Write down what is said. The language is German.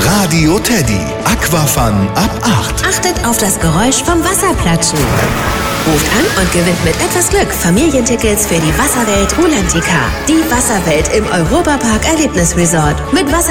Radio Teddy. Aquafun ab 8. Achtet auf das Geräusch vom Wasserplatschen. Ruft an und gewinnt mit etwas Glück Familientickets für die Wasserwelt Rulantica. Die Wasserwelt im Europapark Erlebnisresort. Mit Wasser